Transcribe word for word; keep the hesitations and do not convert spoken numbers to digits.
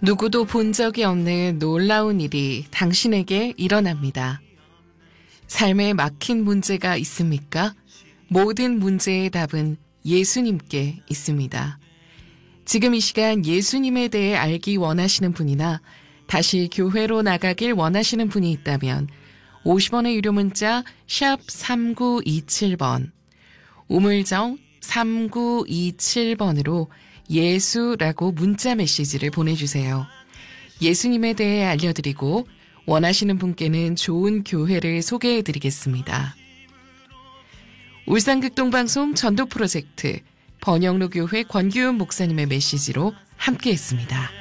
누구도 본 적이 없는 놀라운 일이 당신에게 일어납니다. 삶에 막힌 문제가 있습니까? 모든 문제의 답은 예수님께 있습니다. 지금 이 시간 예수님에 대해 알기 원하시는 분이나 다시 교회로 나가길 원하시는 분이 있다면 오십 원의 유료 문자 샵 삼구이칠 번, 우물정 삼구이칠 번으로 예수라고 문자 메시지를 보내주세요. 예수님에 대해 알려드리고 원하시는 분께는 좋은 교회를 소개해드리겠습니다. 울산극동방송 전도 프로젝트 번영로 교회 권규훈 목사님의 메시지로 함께했습니다.